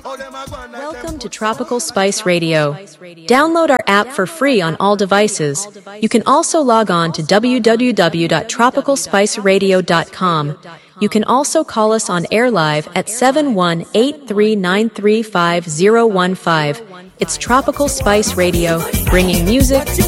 Welcome to Tropical Spice Radio. Download our app for free on all devices. You can also log on to www.tropicalspiceradio.com. You can also call us on air live at 718-393-5015. It's Tropical Spice Radio, bringing music